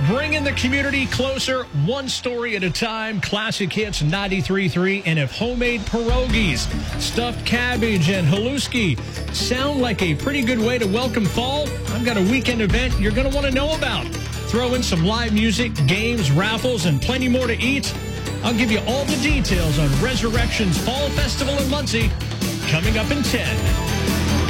Bringing the community closer, one story at a time. Classic Hits 93.3. And if homemade pierogies, stuffed cabbage, and haluski sound like a pretty good way to welcome fall, I've got a weekend event you're going to want to know about. Throw in some live music, games, raffles, and plenty more to eat. I'll give you all the details on Resurrection's Fall Festival in Muncie coming up in 10.